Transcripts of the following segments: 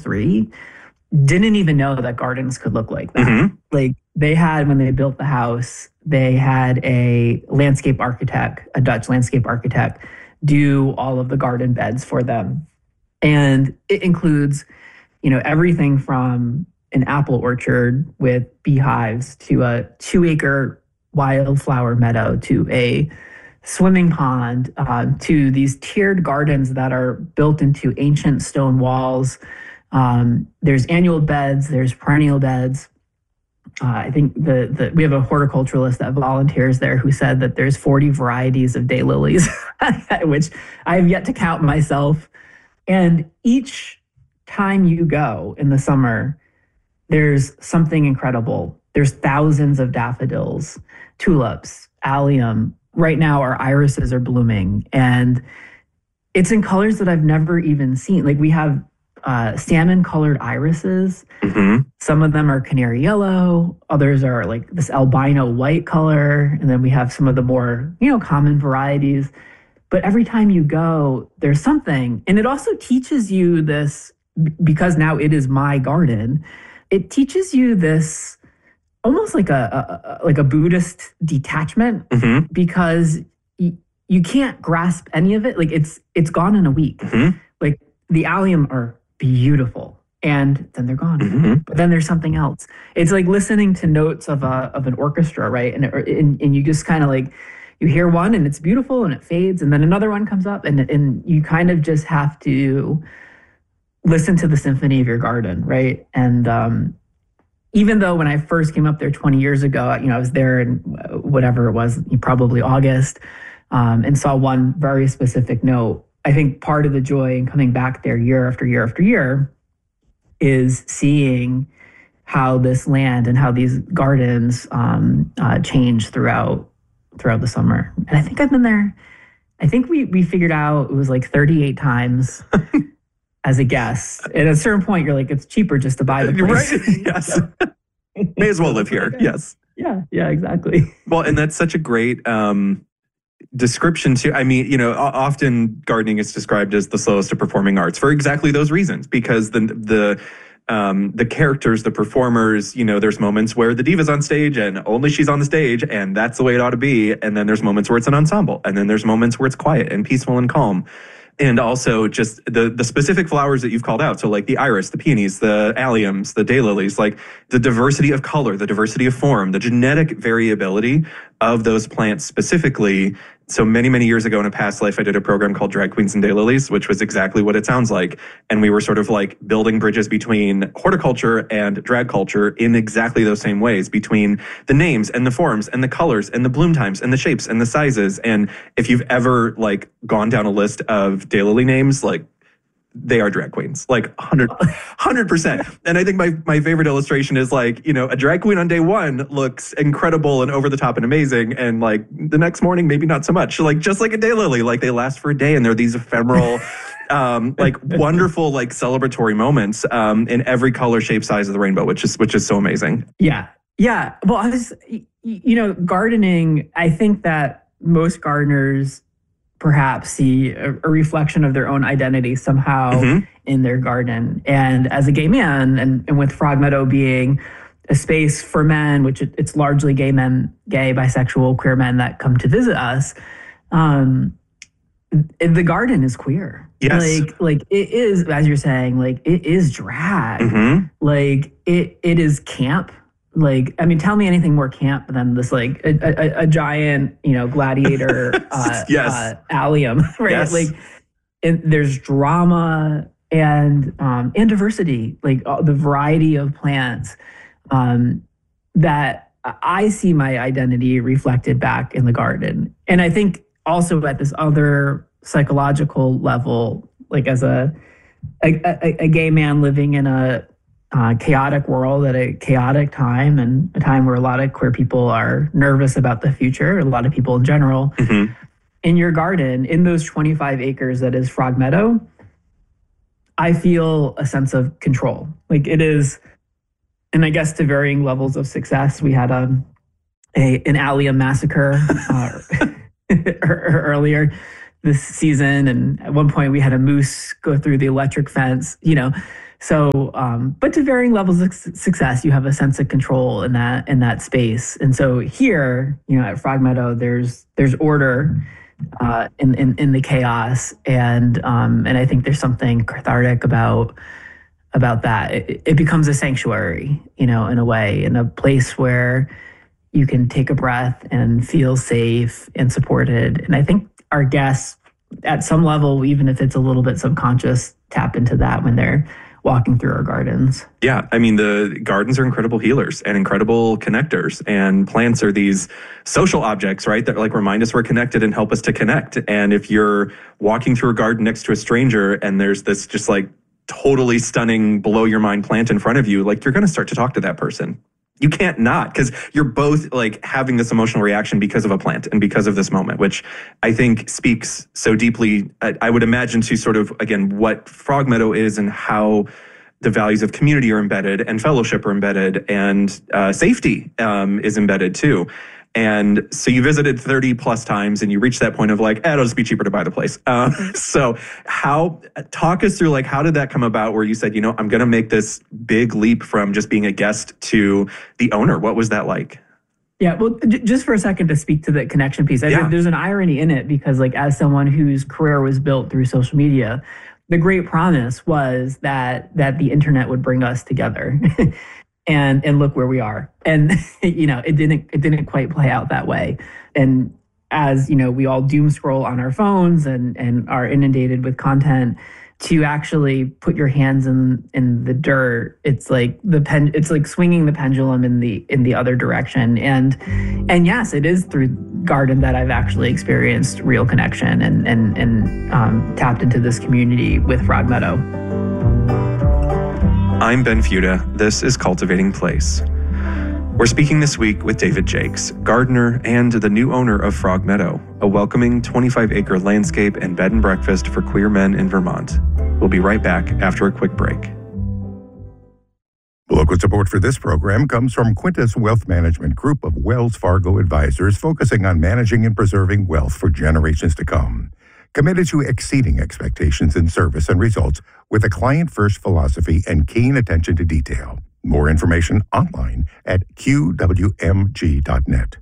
1993 didn't even know that gardens could look like that. Mm-hmm. Like they had, when they built the house, they had a landscape architect, a Dutch landscape architect, do all of the garden beds for them. And it includes, everything from an apple orchard with beehives to a 2-acre wildflower meadow to a swimming pond to these tiered gardens that are built into ancient stone walls. There's annual beds, there's perennial beds. I think we have a horticulturalist that volunteers there who said that there's 40 varieties of daylilies, which I have yet to count myself. And each time you go in the summer, there's something incredible. There's thousands of daffodils, tulips, allium. Right now, our irises are blooming, and it's in colors that I've never even seen. Like we have salmon-colored irises. Mm-hmm. Some of them are canary yellow. Others are like this albino white color. And then we have some of the more, common varieties. But every time you go, there's something. And it also teaches you this, because now it is my garden, it teaches you this almost like a Buddhist detachment, mm-hmm. because you can't grasp any of it. Like it's gone in a week. Mm-hmm. Like the allium are beautiful, and then they're gone. Mm-hmm. But then there's something else. It's like listening to notes of an orchestra, right? And you just kind of like, you hear one and it's beautiful and it fades, and then another one comes up, and you kind of just have to listen to the symphony of your garden, right? And even though when I first came up there 20 years ago, I was there in whatever it was, probably August, and saw one very specific note. I think part of the joy in coming back there year after year after year is seeing how this land and how these gardens change throughout the summer. And I think I've been there. I think we figured out it was like 38 times as a guest. At a certain point, you're like, it's cheaper just to buy the place. Right? Yes. May as well live here. Okay. Yes. Yeah, exactly. Well, and that's such a great description too. I mean, often gardening is described as the slowest of performing arts for exactly those reasons, because the characters, the performers, there's moments where the diva's on stage and only she's on the stage, and that's the way it ought to be. And then there's moments where it's an ensemble, and then there's moments where it's quiet and peaceful and calm. And also just the specific flowers that you've called out. So like the iris, the peonies, the alliums, the daylilies, like the diversity of color, the diversity of form, the genetic variability of those plants specifically. So many, many years ago in a past life, I did a program called Drag Queens and Daylilies, which was exactly what it sounds like. And we were sort of like building bridges between horticulture and drag culture in exactly those same ways, between the names and the forms and the colors and the bloom times and the shapes and the sizes. And if you've ever like gone down a list of daylily names, like they are drag queens, like 100%. And I think my favorite illustration is like, a drag queen on day one looks incredible and over the top and amazing. And like the next morning, maybe not so much. Like just like a daylily, like they last for a day and they're these ephemeral, like wonderful, like celebratory moments in every color, shape, size of the rainbow, which is so amazing. Yeah. Yeah. Well, gardening, I think that most gardeners perhaps see a reflection of their own identity somehow mm-hmm. in their garden. And as a gay man, and with Frog Meadow being a space for men, which it's largely gay men, gay, bisexual, queer men that come to visit us, the garden is queer. Yes. Like it is, as you're saying, like it is drag. Mm-hmm. Like it is camp. Like, I mean, tell me anything more camp than this, like a giant, gladiator, yes. allium, right? Yes. Like, there's drama and diversity, like the variety of plants that I see my identity reflected back in the garden. And I think also at this other psychological level, like as a gay man living in a chaotic world at a chaotic time, and a time where a lot of queer people are nervous about the future, a lot of people in general. Mm-hmm. In your garden, in those 25 acres that is Frog Meadow, I feel a sense of control. Like it is, and I guess to varying levels of success, we had an allium massacre earlier this season, and at one point we had a moose go through the electric fence, So, but to varying levels of success, you have a sense of control in that space. And so here, at Frog Meadow, there's order in the chaos, and I think there's something cathartic about that. It becomes a sanctuary, in a way, in a place where you can take a breath and feel safe and supported. And I think our guests, at some level, even if it's a little bit subconscious, tap into that when they're walking through our gardens. Yeah, I mean, the gardens are incredible healers and incredible connectors, and plants are these social objects, right, that remind us we're connected and help us to connect. And if you're walking through a garden next to a stranger and there's this just totally stunning, blow your mind plant in front of you, you're going to start to talk to that person. You can't not, because you're both having this emotional reaction because of a plant and because of this moment, which I think speaks so deeply, I would imagine, to sort of, again, what Frog Meadow is and how the values of community are embedded and fellowship are embedded and safety is embedded too. And so you visited 30 plus times and you reached that point of it'll just be cheaper to buy the place. So talk us through, how did that come about where you said, I'm going to make this big leap from just being a guest to the owner? What was that like? Yeah, well, just for a second to speak to the connection piece, I think there's an irony in it because as someone whose career was built through social media, the great promise was that the internet would bring us together. And look where we are. And, it didn't quite play out that way. And as, we all doom scroll on our phones and are inundated with content, to actually put your hands in the dirt, it's like swinging the pendulum in the other direction. And yes, it is through garden that I've actually experienced real connection and tapped into this community with Frog Meadow. I'm Ben Fuda. This is Cultivating Place. We're speaking this week with David Jakes, gardener and the new owner of Frog Meadow, a welcoming 25-acre landscape and bed and breakfast for queer men in Vermont. We'll be right back after a quick break. Local support for this program comes from Quintus Wealth Management Group of Wells Fargo advisors, focusing on managing and preserving wealth for generations to come. Committed to exceeding expectations in service and results with a client-first philosophy and keen attention to detail. More information online at qwmg.net.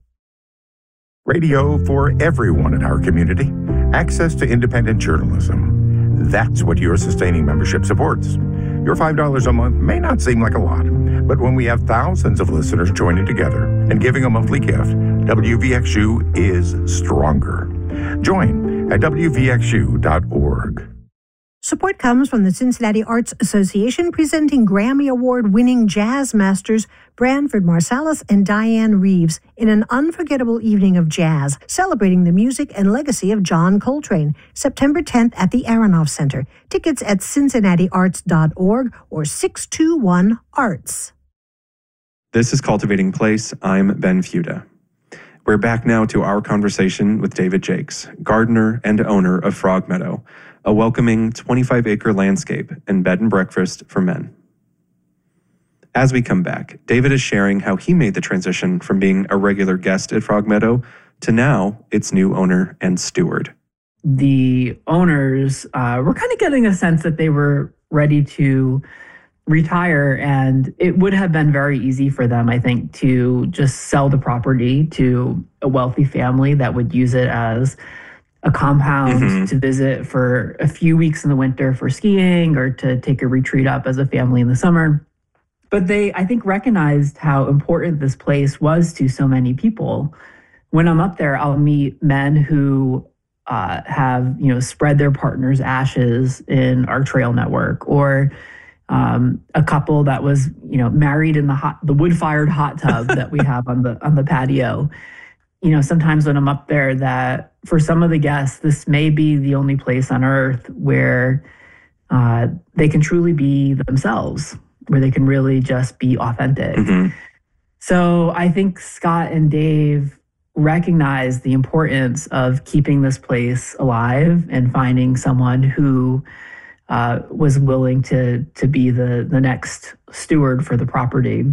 Radio for everyone in our community. Access to independent journalism. That's what your sustaining membership supports. Your $5 a month may not seem like a lot, but when we have thousands of listeners joining together and giving a monthly gift, WVXU is stronger. Join at WVXU.org. Support comes from the Cincinnati Arts Association, presenting Grammy Award-winning jazz masters Branford Marsalis and Diane Reeves in an unforgettable evening of jazz, celebrating the music and legacy of John Coltrane, September 10th at the Aronoff Center. Tickets at cincinnatiarts.org or 621-ARTS. This is Cultivating Place. I'm Ben Fuda. We're back now to our conversation with David Jakes, gardener and owner of Frog Meadow, a welcoming 25-acre landscape and bed and breakfast for men. As we come back, David is sharing how he made the transition from being a regular guest at Frog Meadow to now its new owner and steward. The owners were kind of getting a sense that they were ready to retire, and it would have been very easy for them, I think, to just sell the property to a wealthy family that would use it as a compound to visit for a few weeks in the winter for skiing or to take a retreat up as a family in the summer. But they, I think, recognized how important this place was to so many people. When I'm up there, I'll meet men who have, spread their partner's ashes in our trail network, or a couple that was, married in the wood-fired hot tub that we have on the patio. Sometimes when I'm up there, that for some of the guests, this may be the only place on earth where they can truly be themselves, where they can really just be authentic. So I think Scott and Dave recognize the importance of keeping this place alive and finding someone who was willing to be the next steward for the property.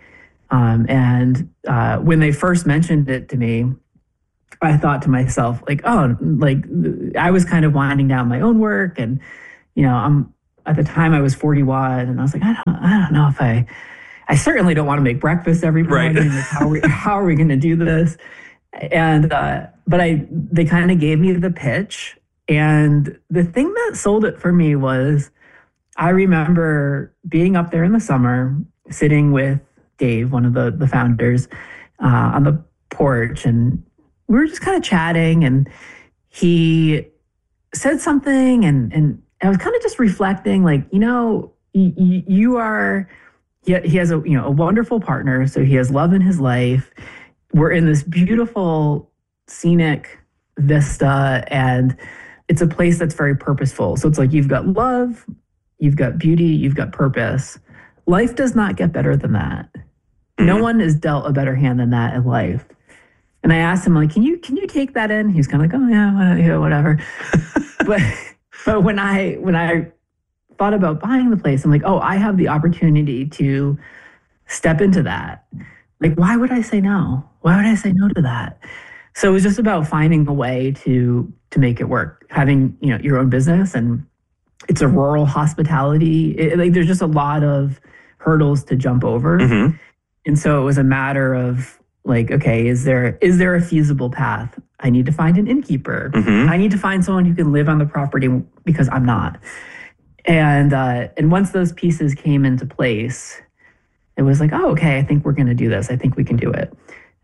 And when they first mentioned it to me, I thought to myself, I was kind of winding down my own work, and I'm at the time I was 41, and I was like, I don't know if I certainly don't want to make breakfast every morning. Right. Like, how are we going to do this? And but they kind of gave me the pitch, and the thing that sold it for me was I remember being up there in the summer, sitting with Dave, one of the founders, on the porch, and we were just kind of chatting, and he said something, and I was kind of just reflecting, like, you are. He has a wonderful partner, so he has love in his life. We're in this beautiful scenic vista, and it's a place that's very purposeful. So it's like you've got love, you've got beauty, you've got purpose. Life does not get better than that. No one is dealt a better hand than that in life. And I asked him, like, can you take that in? He's kind of like, oh yeah, whatever. but when I thought about buying the place, I'm like, oh, I have the opportunity to step into that. Like, why would I say no? Why would I say no to that? So it was just about finding a way to make it work. Having, your own business, and it's a rural hospitality. There's just a lot of hurdles to jump over. Mm-hmm. And so it was a matter of like, okay, is there a feasible path? I need to find an innkeeper. Mm-hmm. I need to find someone who can live on the property because I'm not. And once those pieces came into place, it was like, oh, okay, I think we're going to do this. I think we can do it.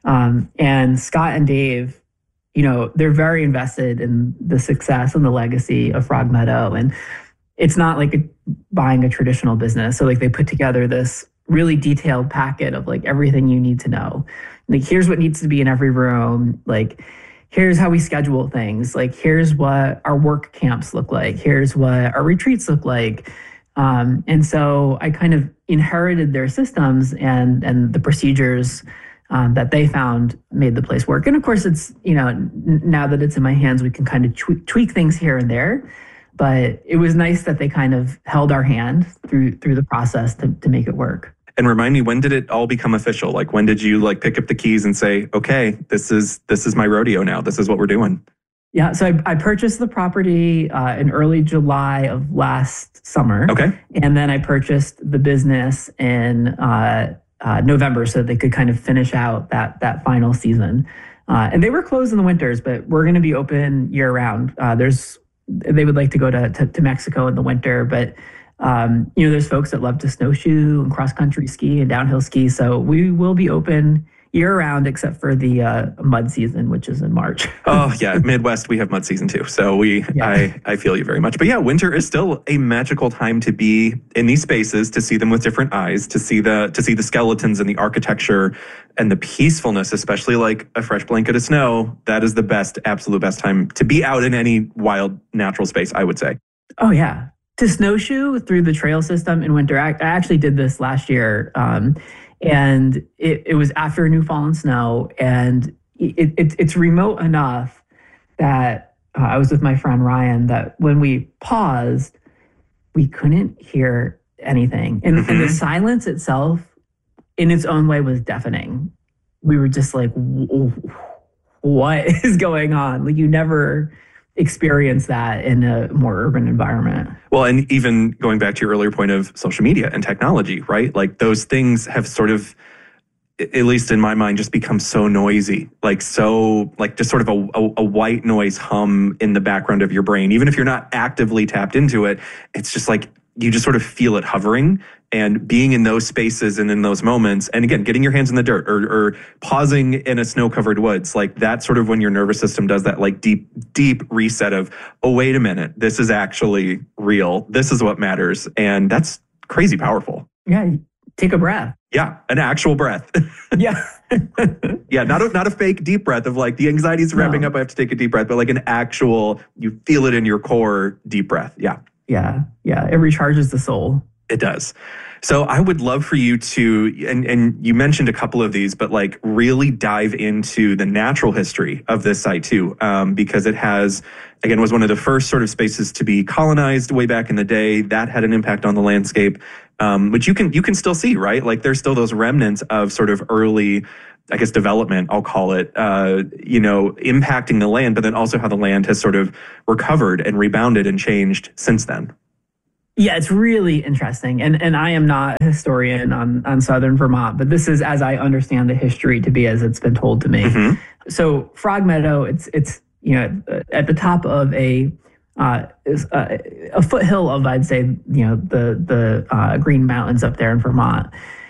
And Scott and Dave, they're very invested in the success and the legacy of Frog Meadow. And it's not like buying a traditional business. So like they put together this really detailed packet of like everything you need to know. Like, here's what needs to be in every room. Like, here's how we schedule things. Like, here's what our work camps look like. Here's what our retreats look like. And so I kind of inherited their systems and the procedures that they found made the place work. And of course, it's, now that it's in my hands, we can kind of tweak things here and there. But it was nice that they kind of held our hand through the process to make it work. And remind me, when did it all become official? Like, when did you like pick up the keys and say, okay, this is my rodeo now. This is what we're doing. Yeah. So I purchased the property in early July of last summer. Okay. And then I purchased the business in November so they could kind of finish out that final season. And they were closed in the winters, but we're going to be open year round. They would like to go to Mexico in the winter, but there's folks that love to snowshoe and cross country ski and downhill ski. So we will be open year round except for the mud season, which is in March. Oh yeah, Midwest, we have mud season too. So I feel you very much. But yeah, winter is still a magical time to be in these spaces, to see them with different eyes, to see the skeletons and the architecture and the peacefulness, especially like a fresh blanket of snow. That is the absolute best time to be out in any wild natural space, I would say. Oh yeah. To snowshoe through the trail system in winter. I actually did this last year. And it was after a new fallen snow, and it's remote enough that I was with my friend Ryan, that when we paused, we couldn't hear anything. And, Mm-hmm. and the silence itself in its own way was deafening. We were just like, what is going on? Like, you never experience that in a more urban environment. Well, and even going back to your earlier point of social media and technology, right? Like, those things have sort of, at least in my mind, just become so noisy, just sort of a white noise hum in the background of your brain. Even if you're not actively tapped into it, it's just like, you just sort of feel it hovering. And being in those spaces and in those moments, and again, getting your hands in the dirt or pausing in a snow-covered woods, like that's sort of when your nervous system does that like deep reset of, oh, wait a minute, this is actually real. This is what matters. And that's crazy powerful. Yeah, take a breath. Yeah, an actual breath. Yeah. Yeah, not a fake deep breath of like the anxiety's ramping up, I have to take a deep breath, but like an actual, you feel it in your core deep breath. Yeah. Yeah. It recharges the soul. It does. So I would love for you to, and you mentioned a couple of these, but like really dive into the natural history of this site too, because it has, again, was one of the first sort of spaces to be colonized way back in the day. That had an impact on the landscape, which you can still see, right? Like there's still those remnants of sort of early, I guess, development, I'll call it, impacting the land, but then also how the land has sort of recovered and rebounded and changed since then. Yeah, it's really interesting. And I am not a historian on southern Vermont, but this is as I understand the history to be as it's been told to me. Mm-hmm. So Frog Meadow, it's at the top of a foothill of, I'd say, the Green Mountains up there in Vermont.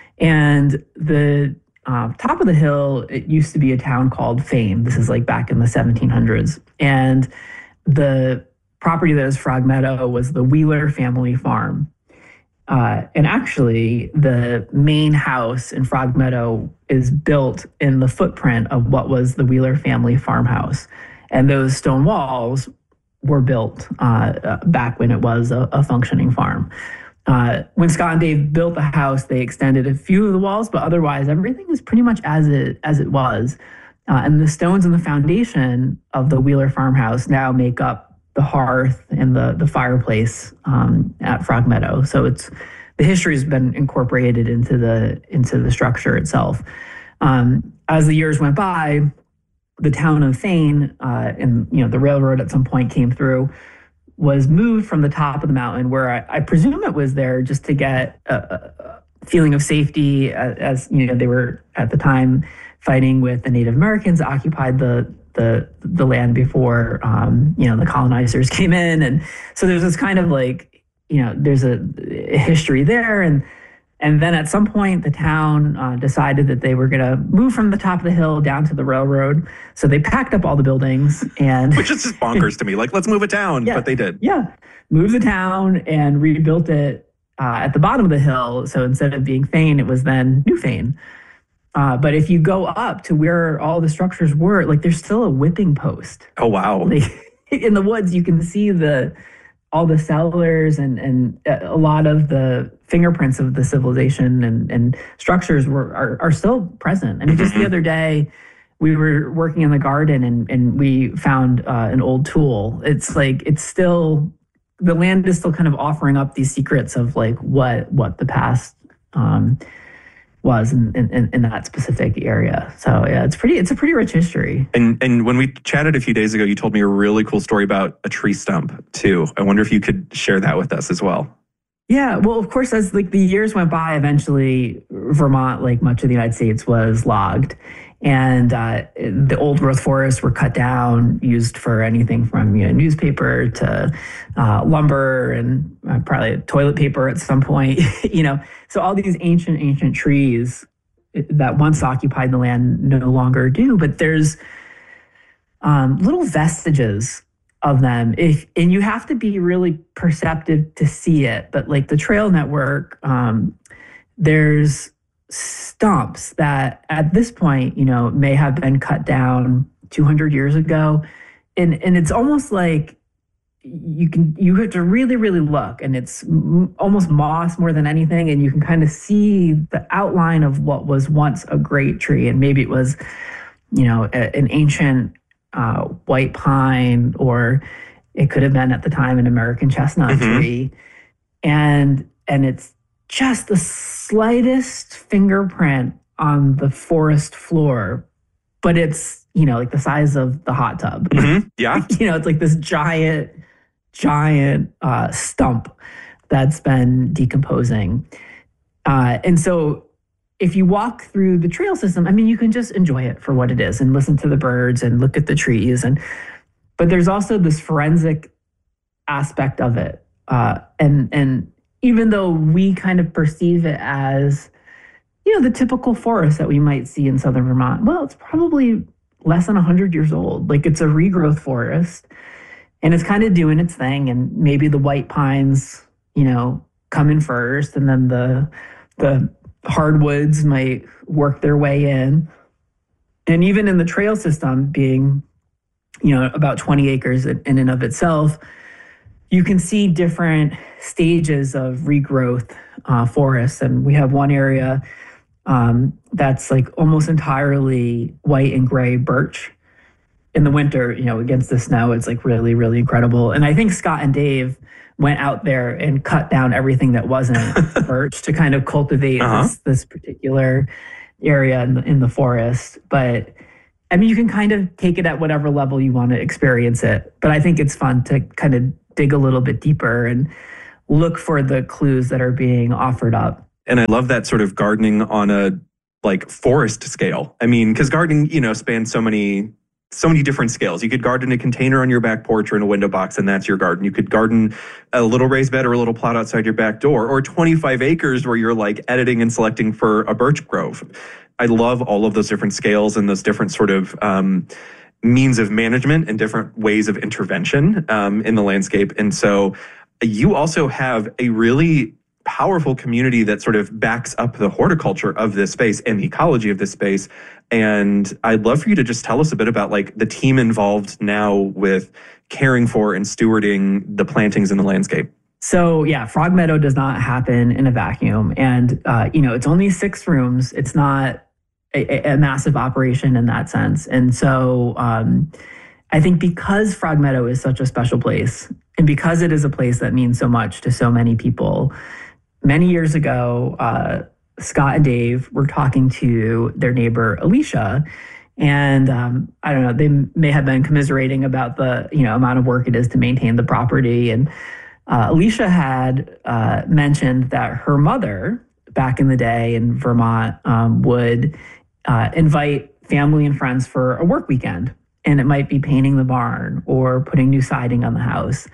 And the top of the hill, it used to be a town called Fane. This is like back in the 1700s. And the property that is Frog Meadow was the Wheeler family farm. And actually, the main house in Frog Meadow is built in the footprint of what was the Wheeler family farmhouse. And those stone walls were built back when it was a functioning farm. When Scott and Dave built the house, they extended a few of the walls, but otherwise everything is pretty much as it was. And the stones in the foundation of the Wheeler farmhouse now make up the hearth and the fireplace at Frog Meadow. So the history has been incorporated into the structure itself. As the years went by, the town of Fane, and the railroad at some point came through, was moved from the top of the mountain, where I presume it was there just to get a feeling of safety, as they were at the time fighting with the Native Americans that occupied the land before the colonizers came in. And so there's this kind of there's a history there, and then at some point the town decided that they were going to move from the top of the hill down to the railroad. So they packed up all the buildings, and which is just bonkers to me. Like, let's move it down. Yeah, but they did. Yeah, moved the town and rebuilt it at the bottom of the hill. So instead of being Fane, it was then New Fane. But if you go up to where all the structures were, there's still a whipping post. Oh, wow. In the woods, you can see all the cellars and a lot of the fingerprints of the civilization and structures are still present. I mean, just the other day, we were working in the garden and we found an old tool. It's still, the land is still kind of offering up these secrets of what the past was in that specific area. So yeah, it's a pretty rich history. And when we chatted a few days ago, you told me a really cool story about a tree stump too. I wonder if you could share that with us as well. Yeah, well, of course, as the years went by, eventually Vermont, like much of the United States, was logged. And the old growth forests were cut down, used for anything from newspaper to lumber and probably toilet paper at some point. So all these ancient trees that once occupied the land no longer do. But there's little vestiges of them. And you have to be really perceptive to see it. But like the trail network, there's stumps that at this point, may have been cut down 200 years ago. And it's almost like you have to really, really look, and it's almost moss more than anything. And you can kind of see the outline of what was once a great tree. And maybe it was, an ancient white pine, or it could have been at the time an American chestnut tree. And it's just the slightest fingerprint on the forest floor, but it's, like the size of the hot tub. Yeah. It's like this giant stump that's been decomposing. And so if you walk through the trail system, I mean, you can just enjoy it for what it is and listen to the birds and look at the trees. But there's also this forensic aspect of it. And even though we kind of perceive it as, the typical forest that we might see in southern Vermont, well, it's probably less than 100 years old. Like, it's a regrowth forest, and it's kind of doing its thing. And maybe the white pines, come in first, and then the hardwoods might work their way in. And even in the trail system being, about 20 acres in and of itself, you can see different stages of regrowth forests. And we have one area that's like almost entirely white and gray birch. In the winter, against the snow, it's like really, really incredible. And I think Scott and Dave went out there and cut down everything that wasn't birch to kind of cultivate this particular area in the forest. But I mean, you can kind of take it at whatever level you want to experience it. But I think it's fun to kind of dig a little bit deeper. And look for the clues that are being offered up. And I love that sort of gardening on a like forest scale. I mean, because gardening, spans so many different scales. You could garden a container on your back porch or in a window box, and that's your garden. You could garden a little raised bed or a little plot outside your back door, or 25 acres where you're like editing and selecting for a birch grove. I love all of those different scales and those different sort of means of management and different ways of intervention in the landscape. And so you also have a really powerful community that sort of backs up the horticulture of this space and the ecology of this space. And I'd love for you to just tell us a bit about like the team involved now with caring for and stewarding the plantings in the landscape. So yeah, Frog Meadow does not happen in a vacuum. And, it's only 6 rooms. It's not a massive operation in that sense. And so I think because Frog Meadow is such a special place, and because it is a place that means so much to so many people, many years ago, Scott and Dave were talking to their neighbor, Alicia, and I don't know, they may have been commiserating about the amount of work it is to maintain the property. And Alicia had mentioned that her mother, back in the day in Vermont, would invite family and friends for a work weekend. And it might be painting the barn or putting new siding on the house.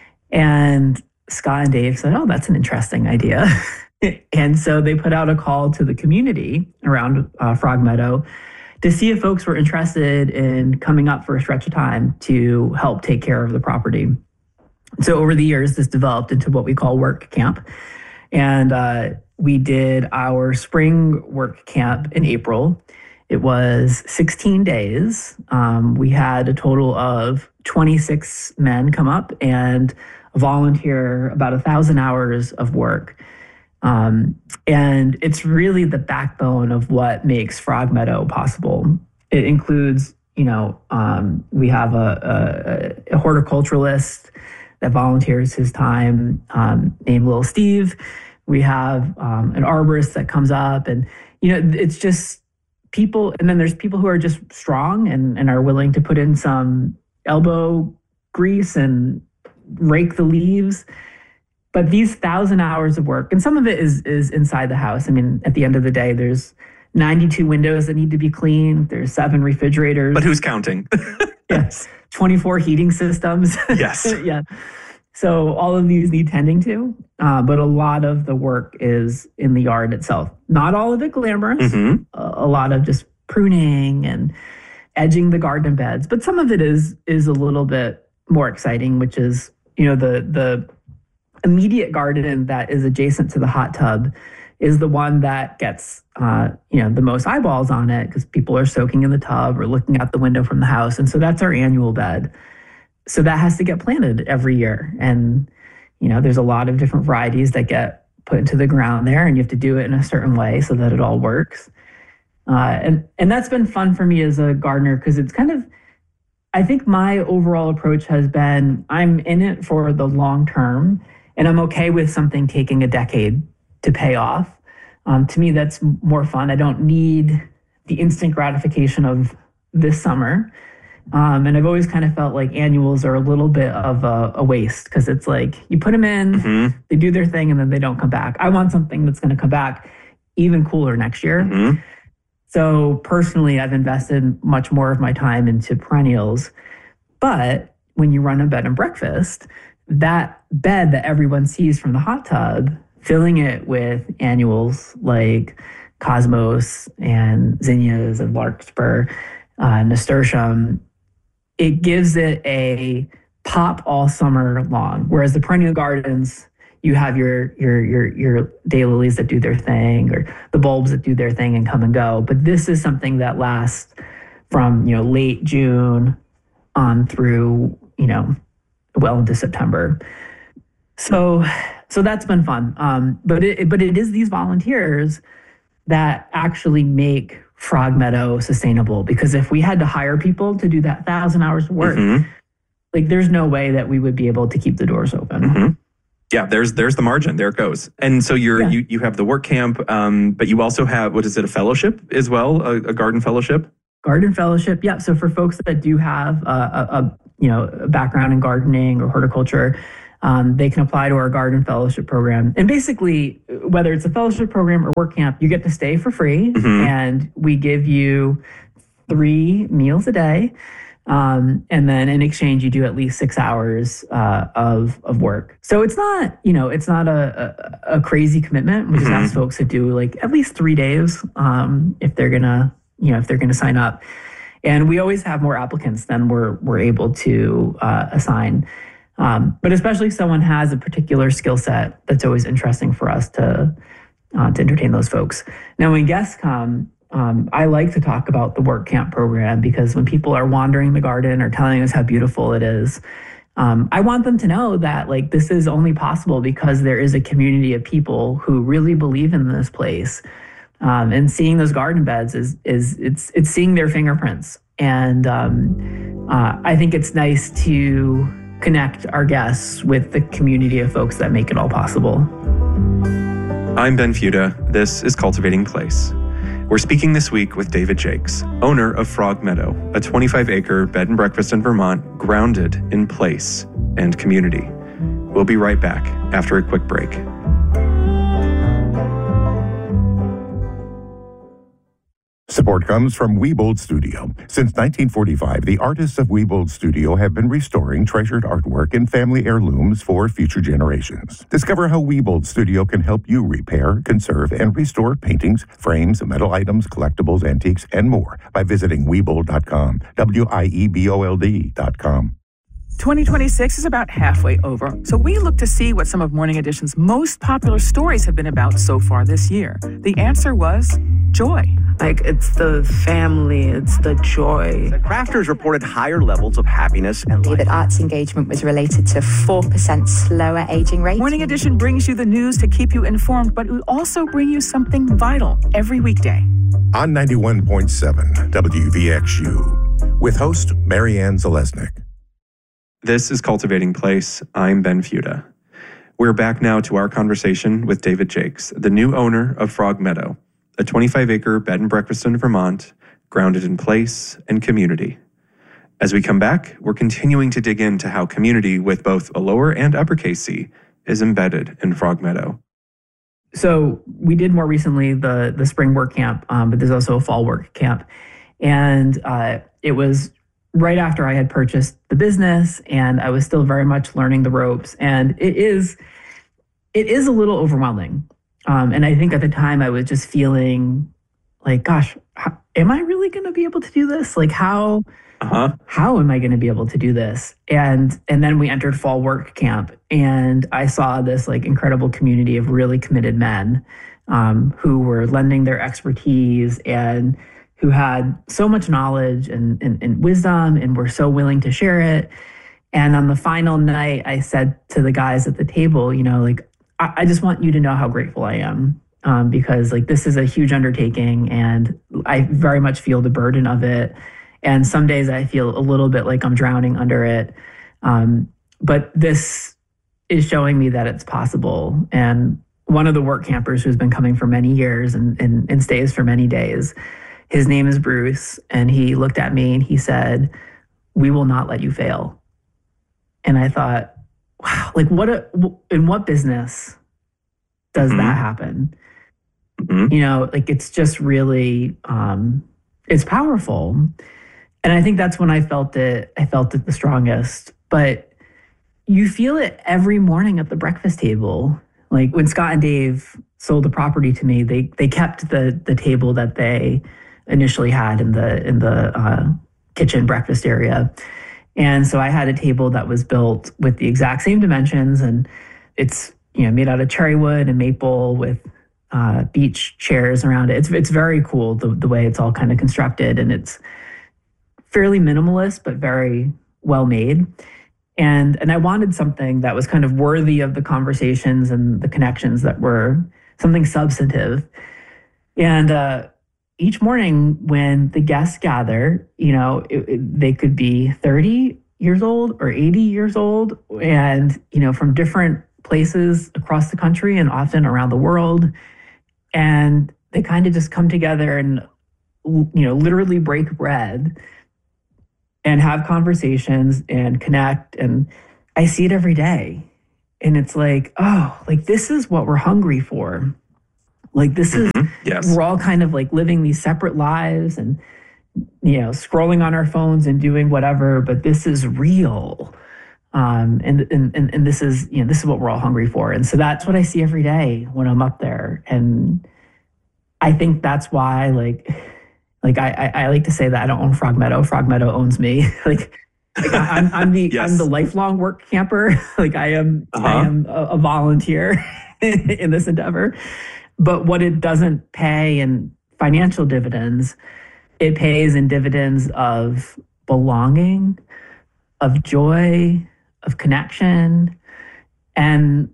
And Scott and Dave said, oh, that's an interesting idea. And so they put out a call to the community around Frog Meadow to see if folks were interested in coming up for a stretch of time to help take care of the property. So over the years, this developed into what we call work camp. And we did our spring work camp in April. It was 16 days. We had a total of 26 men come up and volunteer about 1,000 hours of work. And it's really the backbone of what makes Frog Meadow possible. It includes, we have a horticulturalist that volunteers his time, named Little Steve. We have an arborist that comes up, and, it's just people. And then there's people who are just strong and are willing to put in some elbow grease and rake the leaves. But these 1,000 hours of work, and some of it is inside the house. I mean, at the end of the day, there's 92 windows that need to be cleaned. There's 7 refrigerators. But who's counting? Yes. 24 heating systems. Yes. Yeah. So all of these need tending to, but a lot of the work is in the yard itself. Not all of it glamorous. Mm-hmm. A lot of just pruning and edging the garden beds. But some of it is a little bit more exciting, which is, the immediate garden that is adjacent to the hot tub is the one that gets, the most eyeballs on it because people are soaking in the tub or looking out the window from the house. And so that's our annual bed. So that has to get planted every year. And, there's a lot of different varieties that get put into the ground there, and you have to do it in a certain way so that it all works. And that's been fun for me as a gardener because it's kind of, I think my overall approach has been, I'm in it for the long term, and I'm okay with something taking a decade to pay off. To me, that's more fun. I don't need the instant gratification of this summer. And I've always kind of felt like annuals are a little bit of a waste because it's like you put them in, mm-hmm. they do their thing, and then they don't come back. I want something that's going to come back even cooler next year. Mm-hmm. So personally, I've invested much more of my time into perennials. But when you run a bed and breakfast, that bed that everyone sees from the hot tub, filling it with annuals like cosmos and zinnias and larkspur, nasturtium, it gives it a pop all summer long. Whereas the perennial gardens, you have your daylilies that do their thing, or the bulbs that do their thing and come and go. But this is something that lasts from late June on through well into September. So that's been fun. But it is these volunteers that actually make Frog Meadow sustainable. Because if we had to hire people to do that 1,000 hours of work, mm-hmm. like there's no way that we would be able to keep the doors open. Mm-hmm. Yeah, there's the margin. There it goes. And so you have the work camp, but you also have, what is it, a fellowship as well, a garden fellowship? Garden fellowship, yeah. So for folks that do have a background in gardening or horticulture, they can apply to our garden fellowship program. And basically, whether it's a fellowship program or work camp, you get to stay for free. And we give you 3 meals a day. And then in exchange, you do at least 6 hours of work. So it's not, it's not a crazy commitment. We just ask folks to do like at least 3 days if they're gonna sign up. And we always have more applicants than we're able to assign. But especially if someone has a particular skill set, that's always interesting for us to entertain those folks. Now, when guests come, I like to talk about the work camp program because when people are wandering the garden or telling us how beautiful it is, I want them to know that like this is only possible because there is a community of people who really believe in this place. And seeing those garden beds it's seeing their fingerprints. And I think it's nice to connect our guests with the community of folks that make it all possible. I'm Ben Fuda. This is Cultivating Place. We're speaking this week with David Jakes, owner of Frog Meadow, a 25-acre bed and breakfast in Vermont grounded in place and community. We'll be right back after a quick break. Support comes from Wiebold Studio. Since 1945, the artists of Wiebold Studio have been restoring treasured artwork and family heirlooms for future generations. Discover how Wiebold Studio can help you repair, conserve, and restore paintings, frames, metal items, collectibles, antiques, and more by visiting Wiebold.com, Wiebold.com. 2026 is about halfway over, so we look to see what some of Morning Edition's most popular stories have been about so far this year. The answer was joy. Like, it's the family, it's the joy. The crafters reported higher levels of happiness and life. That arts engagement was related to 4% slower aging rate. Morning Edition brings you the news to keep you informed, but we also bring you something vital every weekday. On 91.7 WVXU, with host Marianne Zalesnik. This is Cultivating Place. I'm Ben Fuda. We're back now to our conversation with David Jakes, the new owner of Frog Meadow, a 25-acre bed and breakfast in Vermont, grounded in place and community. As we come back, we're continuing to dig into how community with both a lower and uppercase C is embedded in Frog Meadow. So we did more recently the spring work camp, but there's also a fall work camp. And it was right after I had purchased the business and I was still very much learning the ropes. And it is a little overwhelming. And I think at the time I was just feeling like, gosh, am I really going to be able to do this? Like how am I going to be able to do this? And then we entered fall work camp and I saw this like incredible community of really committed men who were lending their expertise and who had so much knowledge and wisdom and were so willing to share it. And on the final night, I said to the guys at the table, like, I just want you to know how grateful I am because like this is a huge undertaking and I very much feel the burden of it. And some days I feel a little bit like I'm drowning under it. But this is showing me that it's possible. And one of the work campers who's been coming for many years and stays for many days, his name is Bruce, and he looked at me and he said, "We will not let you fail." And I thought, wow, like in what business does that happen? Like it's just really, it's powerful. And I think that's when I felt it the strongest. But you feel it every morning at the breakfast table. Like when Scott and Dave sold the property to me, they kept the table that they initially had in the kitchen breakfast area. And so I had a table that was built with the exact same dimensions and it's, made out of cherry wood and maple with beach chairs around it. It's very cool the way it's all kind of constructed and it's fairly minimalist, but very well made. And I wanted something that was kind of worthy of the conversations and the connections that were something substantive. And each morning when the guests gather, they could be 30 years old or 80 years old and, from different places across the country and often around the world. And they kind of just come together and, literally break bread and have conversations and connect. And I see it every day. And it's like, oh, like this is what we're hungry for. Like this is, yes. We're all kind of like living these separate lives and, scrolling on our phones and doing whatever, but this is real. And this is, this is what we're all hungry for. And so that's what I see every day when I'm up there. And I think that's why, I like to say that I don't own Frog Meadow. Frog Meadow owns me. I'm the yes. I'm the lifelong work camper. I am a volunteer in this endeavor. But what it doesn't pay in financial dividends, it pays in dividends of belonging, of joy, of connection. And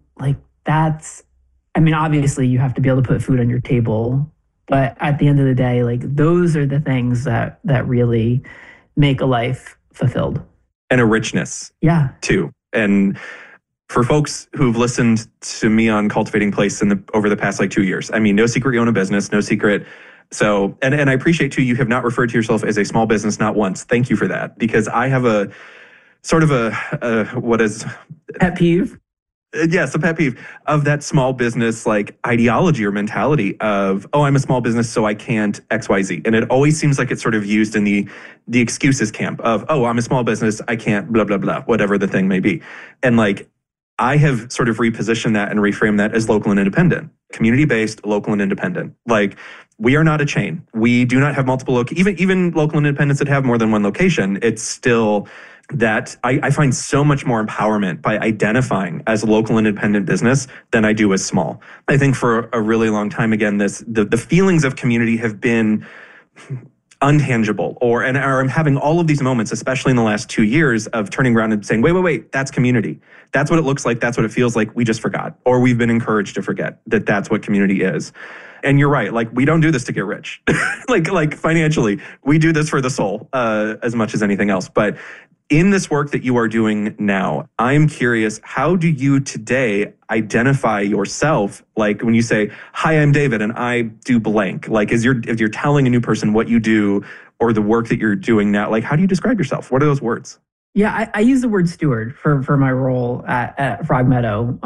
obviously you have to be able to put food on your table. But at the end of the day, those are the things that really make a life fulfilled. And a richness. Yeah. Too. And for folks who've listened to me on Cultivating Place over the past 2 years, no secret you own a business, no secret. So, and I appreciate too, you have not referred to yourself as a small business, not once. Thank you for that. Because I have a sort of what is... Pet peeve? Yes, a pet peeve of that small business ideology or mentality of, oh, I'm a small business, so I can't XYZ. And it always seems like it's sort of used in the excuses camp of, oh, I'm a small business, I can't blah, blah, blah, whatever the thing may be. And I have sort of repositioned that and reframed that as local and independent, community-based, local and independent. We are not a chain. We do not have multiple even local and independents that have more than one location. It's still that I find so much more empowerment by identifying as a local and independent business than I do as small. I think for a really long time, again, the feelings of community have been untangible, or I'm having all of these moments, especially in the last 2 years, of turning around and saying, wait, that's community. That's what it looks like. That's what it feels like. We just forgot, or we've been encouraged to forget that that's what community is. And you're right. We don't do this to get rich, financially. We do this for the soul as much as anything else. But in this work that you are doing now, I'm curious, how do you today identify yourself? When you say, hi, I'm David and I do blank, if you're telling a new person what you do or the work that you're doing now, how do you describe yourself? What are those words? Yeah, I use the word steward for my role at Frog Meadow.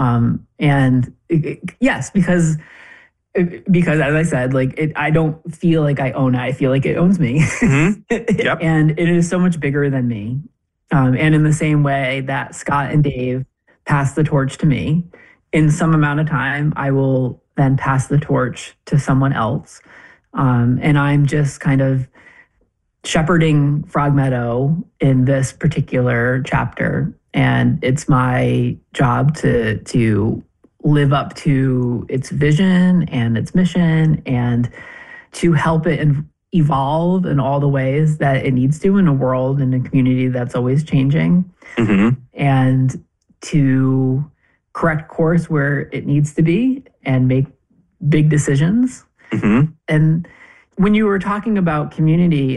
Yes, because as I said, I don't feel like I own it. I feel like it owns me. Mm-hmm. Yep. And it is so much bigger than me. And in the same way that Scott and Dave passed the torch to me, in some amount of time, I will then pass the torch to someone else. And I'm just kind of shepherding Frog Meadow in this particular chapter. And it's my job to live up to its vision and its mission and to help it evolve in all the ways that it needs to in a world and a community that's always changing, and to correct course where it needs to be and make big decisions. And when you were talking about community,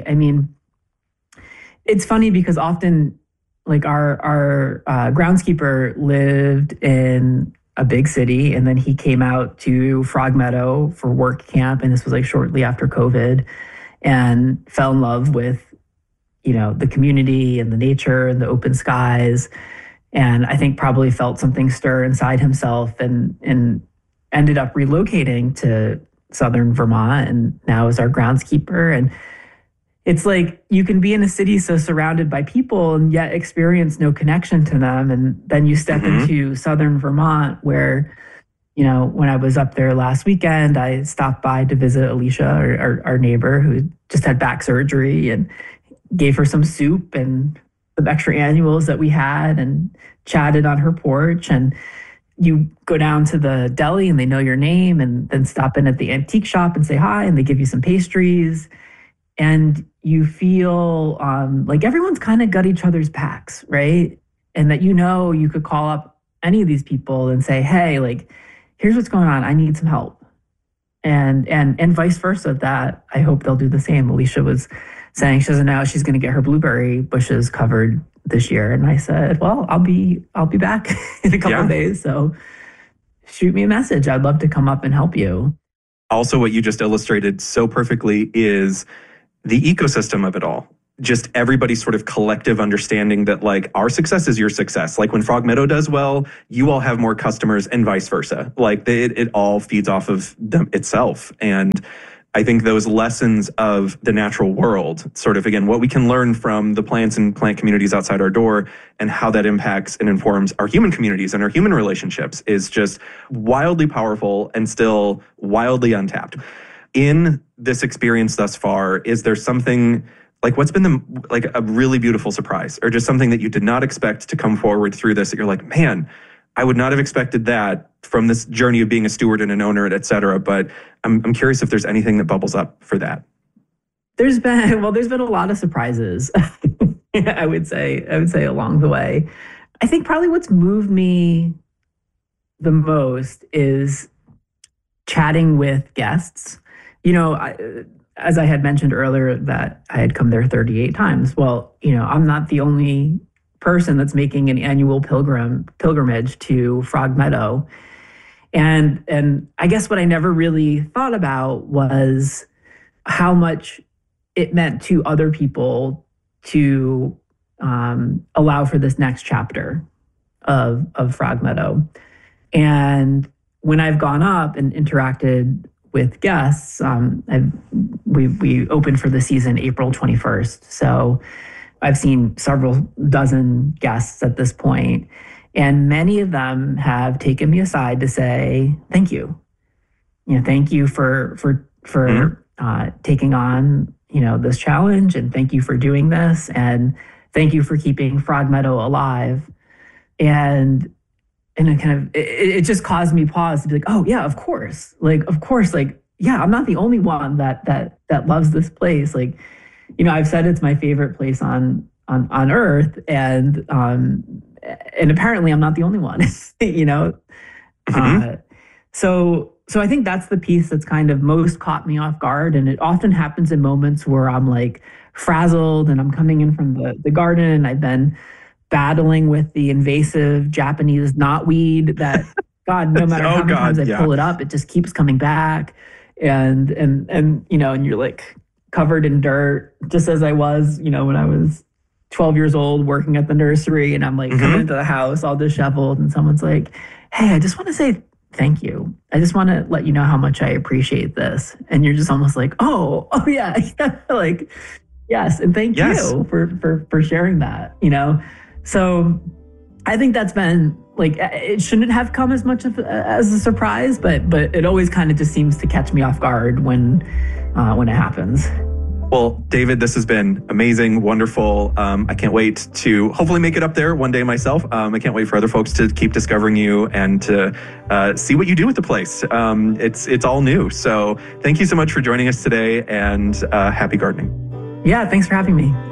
it's funny because often our groundskeeper lived in a big city, and then he came out to Frog Meadow for work camp, and this was shortly after COVID, and fell in love with, the community and the nature and the open skies. And I think probably felt something stir inside himself and ended up relocating to Southern Vermont and now is our groundskeeper. And it's you can be in a city so surrounded by people and yet experience no connection to them. And then you step into Southern Vermont where, when I was up there last weekend, I stopped by to visit Alicia, our neighbor who just had back surgery, and gave her some soup and some extra annuals that we had and chatted on her porch. And you go down to the deli and they know your name, and then stop in at the antique shop and say hi, and they give you some pastries. And you feel like everyone's kind of got each other's backs, right? And that you could call up any of these people and say, hey, here's what's going on. I need some help. And vice versa, that I hope they'll do the same. Alicia was saying she doesn't know she's going to get her blueberry bushes covered this year. And I said, well, I'll be back in a couple of days. So shoot me a message. I'd love to come up and help you. Also, what you just illustrated so perfectly is the ecosystem of it all. just everybody's sort of collective understanding that like our success is your success. Like when Frog Meadow does well, you all have more customers and vice versa. Like it all feeds off of them itself. And I think those lessons of the natural world, sort of, again, what we can learn from the plants and plant communities outside our door and how that impacts and informs our human communities and our human relationships is just wildly powerful and still wildly untapped. In this experience thus far, is there something, like what's been like a really beautiful surprise or just something that you did not expect to come forward through this that you're like, man, I would not have expected that from this journey of being a steward and an owner, et cetera. But I'm curious if there's anything that bubbles up for that. There's been a lot of surprises, I would say along the way. I think probably what's moved me the most is chatting with guests. You know, as I had mentioned earlier that I had come there 38 times. Well, you know, I'm not the only person that's making an annual pilgrimage to Frog Meadow. And I guess what I never really thought about was how much it meant to other people to allow for this next chapter of Frog Meadow. And when I've gone up and interacted with guests, we opened for the season April 21st. So I've seen several dozen guests at this point, and many of them have taken me aside to say, thank you. You know, thank you for taking on, you know, this challenge, and thank you for doing this, and thank you for keeping Frog Meadow alive. And it kind of, it just caused me pause to be like, oh yeah, of course, yeah, I'm not the only one that loves this place. Like, you know, I've said it's my favorite place on earth, and apparently I'm not the only one. You know, so I think that's the piece that's kind of most caught me off guard, and it often happens in moments where I'm like frazzled, and I'm coming in from the garden, and I've been battling with the invasive Japanese knotweed that, God, no matter how many times I pull it up, it just keeps coming back, and you know, and you're like covered in dirt, just as I was, you know, when I was 12 years old working at the nursery, and I'm like coming into the house all disheveled, and someone's like, hey, I just want to say thank you. I just want to let you know how much I appreciate this. And you're just almost like, oh yeah, like, yes, and thank you for sharing that, you know? So I think that's been like, it shouldn't have come as much as a surprise, but it always kind of just seems to catch me off guard when it happens. Well, David, this has been amazing, wonderful. I can't wait to hopefully make it up there one day myself. I can't wait for other folks to keep discovering you and to see what you do with the place. It's all new. So thank you so much for joining us today, and happy gardening. Yeah, thanks for having me.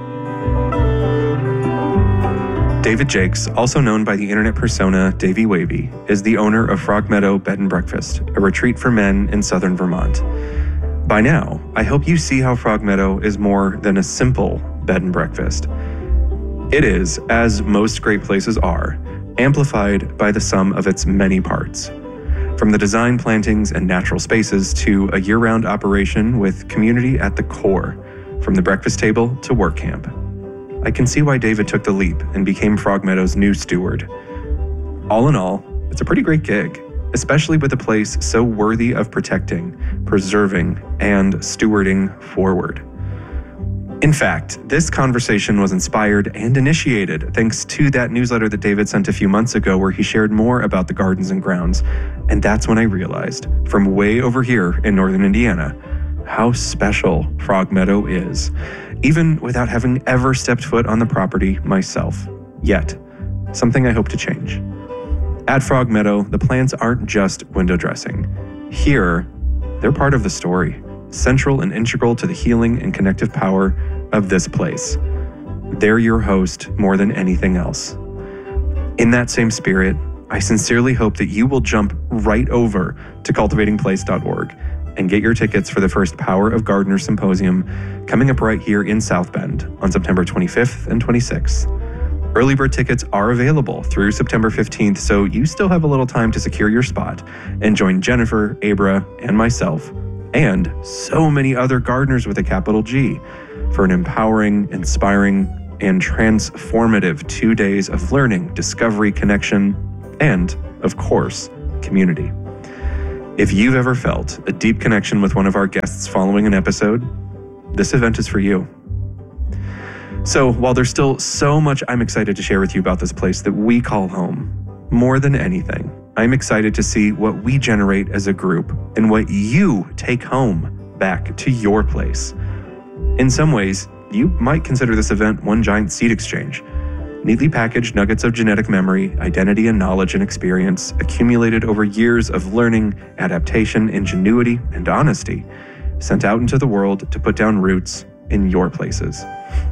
David Jakes, also known by the internet persona Davey Wavy, is the owner of Frog Meadow Bed and Breakfast, a retreat for men in southern Vermont. By now, I hope you see how Frog Meadow is more than a simple bed and breakfast. It is, as most great places are, amplified by the sum of its many parts. From the design, plantings, and natural spaces to a year-round operation with community at the core, from the breakfast table to work camp. I can see why David took the leap and became Frog Meadow's new steward. All in all, it's a pretty great gig, especially with a place so worthy of protecting, preserving, and stewarding forward. In fact, this conversation was inspired and initiated thanks to that newsletter that David sent a few months ago where he shared more about the gardens and grounds. And that's when I realized, from way over here in northern Indiana, how special Frog Meadow is, even without having ever stepped foot on the property myself, yet. Something I hope to change. At Frog Meadow, the plants aren't just window dressing. Here, they're part of the story, central and integral to the healing and connective power of this place. They're your host more than anything else. In that same spirit, I sincerely hope that you will jump right over to cultivatingplace.org and get your tickets for the first Power of Gardener Symposium coming up right here in South Bend on September 25th and 26th. Early bird tickets are available through September 15th, so you still have a little time to secure your spot and join Jennifer, Abra, and myself, and so many other gardeners with a capital G, for an empowering, inspiring, and transformative 2 days of learning, discovery, connection, and, of course, community. If you've ever felt a deep connection with one of our guests following an episode, this event is for you. So while there's still so much I'm excited to share with you about this place that we call home, more than anything, I'm excited to see what we generate as a group and what you take home back to your place. In some ways, you might consider this event one giant seed exchange. Neatly packaged nuggets of genetic memory, identity, and knowledge and experience accumulated over years of learning, adaptation, ingenuity, and honesty, sent out into the world to put down roots in your places.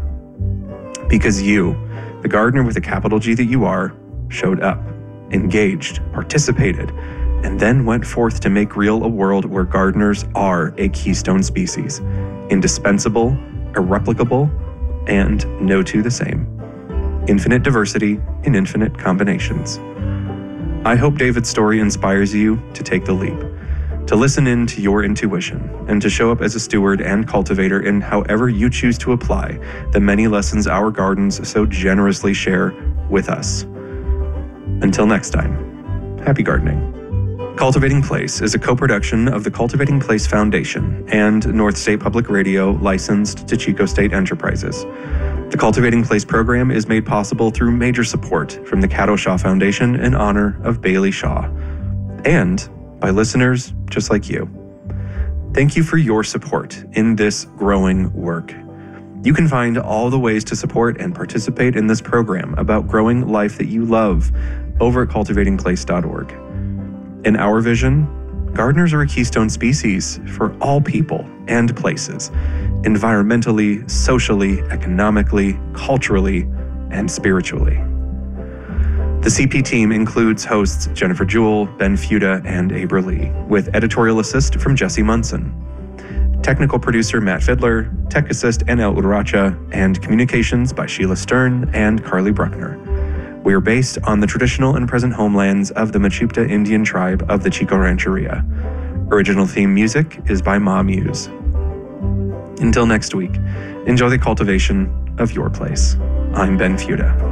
Because you, the gardener with a capital G that you are, showed up, engaged, participated, and then went forth to make real a world where gardeners are a keystone species, indispensable, irreplicable, and no two the same. Infinite diversity in infinite combinations. I hope David's story inspires you to take the leap, to listen in to your intuition, and to show up as a steward and cultivator in however you choose to apply the many lessons our gardens so generously share with us. Until next time, happy gardening. Cultivating Place is a co-production of the Cultivating Place Foundation and North State Public Radio, licensed to Chico State Enterprises. The Cultivating Place program is made possible through major support from the Caddo Shaw Foundation in honor of Bailey Shaw, and by listeners just like you. Thank you for your support in this growing work. You can find all the ways to support and participate in this program about growing life that you love over at cultivatingplace.org. In our vision, gardeners are a keystone species for all people and places, environmentally, socially, economically, culturally, and spiritually. The CP team includes hosts Jennifer Jewell, Ben Fuda, and Abra Lee, with editorial assist from Jesse Munson. Technical producer Matt Fiddler, tech assist Anel Uracha, and communications by Sheila Stern and Carly Bruckner. We are based on the traditional and present homelands of the Mechoopda Indian tribe of the Chico Rancheria. Original theme music is by Ma Muse. Until next week, enjoy the cultivation of your place. I'm Ben Fuda.